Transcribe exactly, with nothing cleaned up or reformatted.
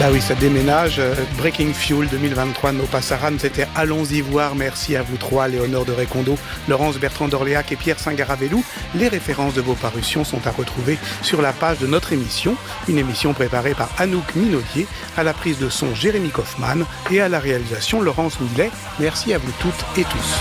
Bah oui, ça déménage. Breaking Fuel deux mille vingt-trois, No Passaran, c'était Allons-y voir. Merci à vous trois, Léonore de Récondo, Laurence Bertrand d'Orléac et Pierre Saint-Garavelou. Les références de vos parutions sont à retrouver sur la page de notre émission. Une émission préparée par Anouk Minaudier, à la prise de son Jérémy Kaufmann et à la réalisation Laurence Millet. Merci à vous toutes et tous.